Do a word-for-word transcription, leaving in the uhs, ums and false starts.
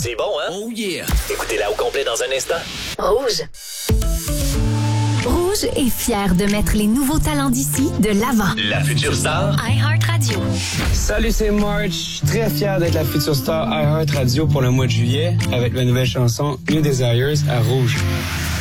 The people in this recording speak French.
C'est bon, hein? Oh yeah! Écoutez-la au complet dans un instant. Rouge. Rouge est fier de mettre les nouveaux talents d'ici de l'avant. La future star. iHeartRadio. Salut, c'est March. Je suis très fier d'être la future star iHeartRadio pour le mois de juillet avec la nouvelle chanson New Desires à Rouge.